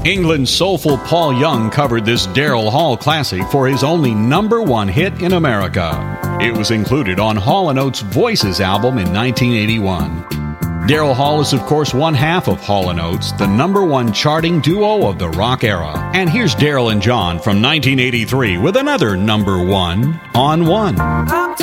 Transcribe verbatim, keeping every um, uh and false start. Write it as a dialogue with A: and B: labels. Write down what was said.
A: England's soulful Paul Young covered this Daryl Hall classic for his only number one hit in America. It was included on Hall and Oates' Voices album in nineteen eighty-one. Daryl Hall is, of course, one half of Hall and Oates, the number one charting duo of the rock era. And here's Daryl and John from nineteen eighty-three with another number one on one.